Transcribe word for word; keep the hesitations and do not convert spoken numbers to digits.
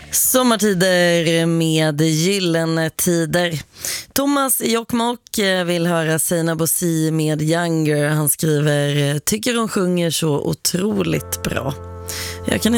Sommartider med gyllene tider. Thomas i Jokkmokk vill höra Seinabo Bosi med Younger. Han skriver, tycker hon sjunger så otroligt bra. Jag kan